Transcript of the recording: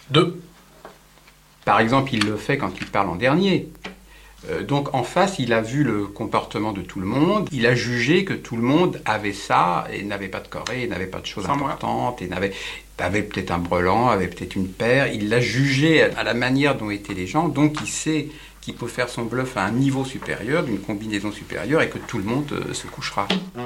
2. Par exemple, il le fait quand il parle en dernier. Donc en face, il a vu le comportement de tout le monde, il a jugé que tout le monde avait ça, et n'avait pas de corée, n'avait pas de choses importantes, et avait peut-être un brelan, avait peut-être une paire. Il l'a jugé à la manière dont étaient les gens, donc il sait qu'il peut faire son bluff à un niveau supérieur, d'une combinaison supérieure, et que tout le monde se couchera.